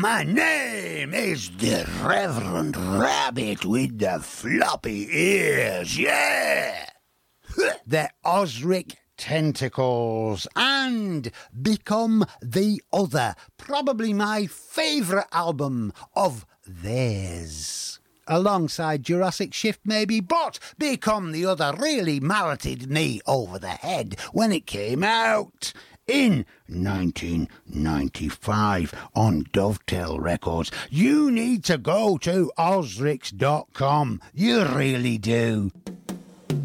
My name is the Reverend Rabbit with the floppy ears, yeah! The Osric Tentacles and Become the Other, probably my favourite album of theirs. Alongside Jurassic Shift maybe, but Become the Other really malleted me over the head when it came out in 1995 on Dovetail Records. You need to go to osrics.com. You really do.